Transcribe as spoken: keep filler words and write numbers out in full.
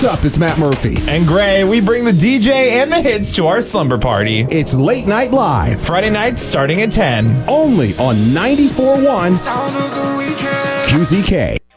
What's up? It's Matt Murphy. And Gray, we bring the D J and the hits to our slumber party. It's Late Night Live. Friday nights starting at ten. Only on ninety-four point one Q Z K.